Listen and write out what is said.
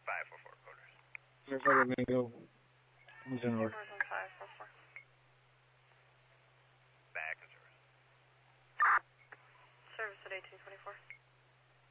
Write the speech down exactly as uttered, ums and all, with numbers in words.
five four four quarters. Firefighter Mango. Who's in order? five four four. Back in service. Service at eighteen twenty-four.